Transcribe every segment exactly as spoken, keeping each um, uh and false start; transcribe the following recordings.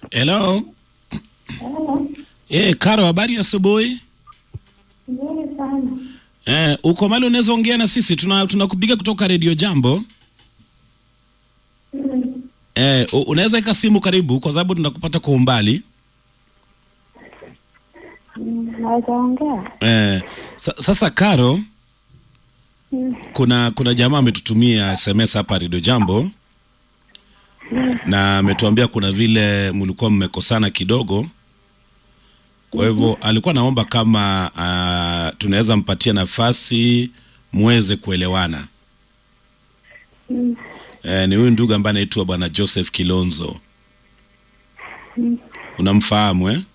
Hello. Hello. Eh, Karo, habari ya asubuhi? Nzuri sana. Eh, uko mali unaweza ongea na sisi? Tuna tunakupiga kutoka Radio Jambo. Mm. Eh, u- unaweza ika simu karibu kwa sababu tunakupata kwa umbali. Mm, naweza ongea? Eh, sa, sasa Karo, Mm. kuna kuna jamaa ametutumia S M S hapa Radio Jambo. Mm. Na ametuambia kuna vile mlikuwa mmekosana kidogo. Kwa hivyo alikuwa naomba kama uh, tunaweza mpatia nafasi muweze kuelewana. Mm. Eh, ni huyu ndugu ambaye anaitwa bwana Joseph Kilonzo. Mm. Unamfahamu eh?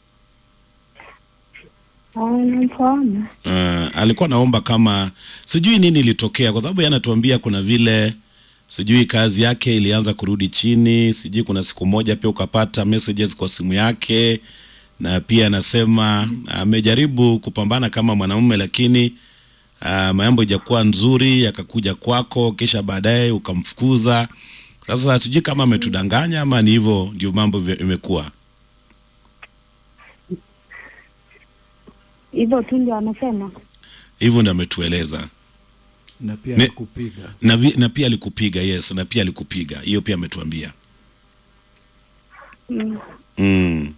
Ah, namfahamu. Uh, alikuwa naomba kama sijui nini ilitokea kwa sababu yeye anatuambia kuna vile sijui kazi yake ilianza kurudi chini, sijui kuna siku moja pia ukapata messages kwa simu yake, na pia anasema amejaribu kupambana kama mwanamume lakini uh, mambo hajakuwa nzuri, yakakuja kwako kisha baadaye ukamfukuza. Sasa hatujui kama ametudanganya ama ni hivyo ndio mambo vi- imekuwa. Hivyo tu ndio amesema. Hivyo ndio ametueleza. na pia Ne- nakupiga. Na, vi, na pia alikupiga, yes, na pia alikupiga. Hiyo pia ametuambia. Mm. Mm.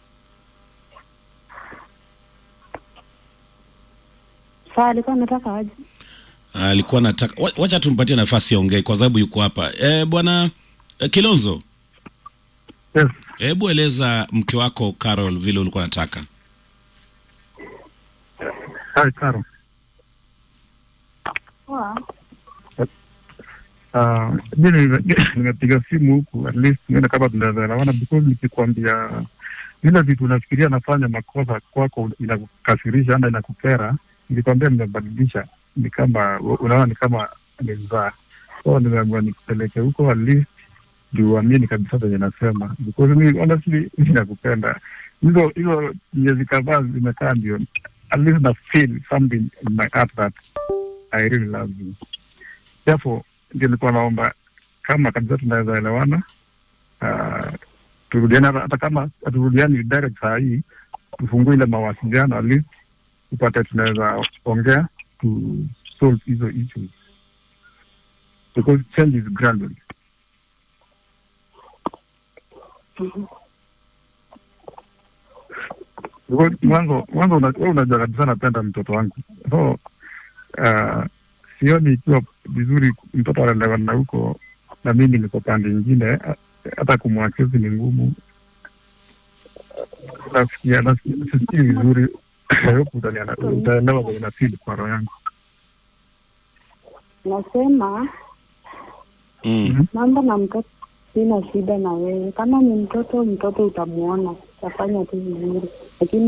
Sasa alikuwa anataka aje? Alikuwa nataka wa- wacha tumpatie nafasi aongee kwa sababu yuko hapa. Eh, bwana eh, Kilonzo, Yes. hebu eleza mke wako Carol vile ulikuwa nataka. Hi, Karo. Poa. Uh, mimi nime- nimepiga simu huku at least nione kama tunaweza elewana because nikikwambia vile vitu unafikiria nafanya makosa kwako inakukasirisha ama inakukera, nikikwambia nimebadilisha ni kama unaona ni kama nimezaa. So nimeamua nikupeleke huko at least ndio uamini kabisa venye nasema because mi honestly mi nakupenda. Hizo hizo miezi kadhaa zimekaa ndio at least na feel something in my heart that I really love you. Therefore, ndio nilikuwa naomba kama kabisa tunaweza elewana, uh, turudiane hata hata kama haturudiani direct saa hii, tufungue ile mawasiliano at least tupate tunaweza ongea to solve hizo issues because change is gradual. Because mwanzo mwanzo una- wewe unajua kabisa napenda mtoto wangu, so uh, sioni ikiwa vizuri mtoto anaelewana na huko na mimi niko pande ingine, ha- hata kumwakezi ni ngumu. Nasikia nasikia sisikii vizuri. I hope utaniana- utaelewa venye nafeel kwa roho yangu. Nasema Mm. mambo na mtoto sina shida na wewe. Kama ni mtoto, mtoto utamuona. Utafanya tu vizuri. Lakini